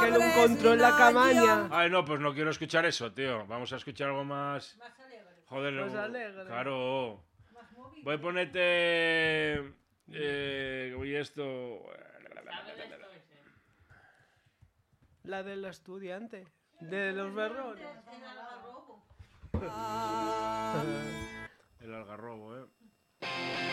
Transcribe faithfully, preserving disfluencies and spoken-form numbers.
poner un control en la camaña. Ay, no, pues no quiero escuchar eso, tío. Vamos a escuchar algo más... Más alegre. Joder, Más uh, alegre. Claro. Más movido. Voy a ponerte... Eh, y esto... La del estudiante. De los berrones. En Algarrobo. El algarrobo, eh.